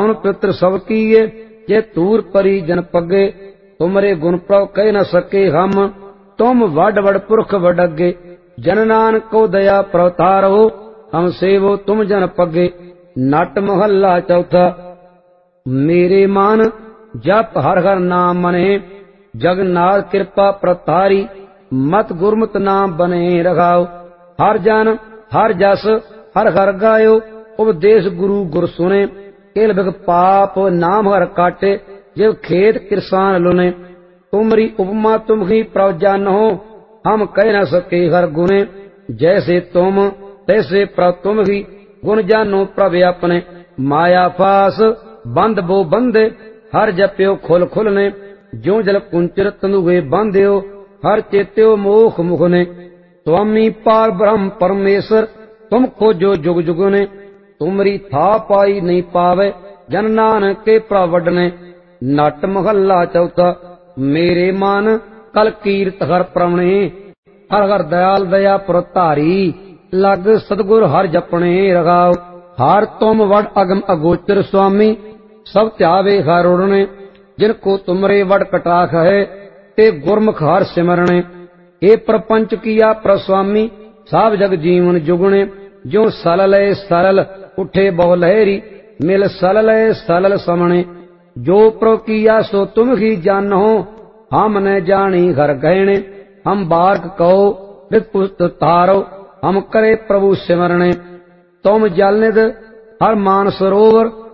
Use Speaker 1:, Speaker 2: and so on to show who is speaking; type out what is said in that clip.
Speaker 1: पावन पित्र सब कीए, जे तूर परी जन पगे, तुमरे गुण प्रभ कह न सके हम, तुम वड वड पुरख वडगे, जन नानक को दया प्रवतारो, हम सेवो तुम जन पगे। नट महला चौथा। मेरे मान जप हर हर नाम मने, जगन्नाथ कृपा प्रतारी, मत गुरमत नाम बने रखाओ। हर जन हर जस हर हर गायो, उपदेश गुरु गुर सुने, केल बिग पाप नाम हर काटे, जिव खेत किरसान लुने। तुमरी उपमा तुम ही प्रभ जानो, हम कह न सके हर गुने, जैसे तुम तैसे प्रभ तुम ही, गुण जानो प्रभ अपने। माया फास बंद बो बंदे, हर जप्यो खुल खुलने, ज्यों जल कुंचर तंदुए बांध्यो, हर चेत्यो मोख मुख ने। स्वामी पार ब्रह्म परमेश्वर, तुम खोजो जुग जुग ने, तुमरी था पाई नहीं पावे, जन नानक के प्रवडने। नट महला चौथा। मेरे मान कल कीर्त हर प्रवणे, हर हर दयाल दया प्रतारी, लग सतगुर हर जपने रगाओ। हर तुम वड अगम अगोचर स्वामी, सब त्यावे हर उड़ने, जिनको तुमरे वड कटाख है, ते गुरमुख हर सिमरने। हे प्रपंच किया प्रस्वामी, सब जग जीवन जुगणे, जो सलल सरल उठे बहु लहरी, मिल सलल सलल समणे। जो प्रो किया सो तुम ही जानो, हम न जानी घर गहणे, हम बारक कहो विपुस्त तारो, हम करे प्रभु सिमरणे। तुम जल निध हर मान सरोवर,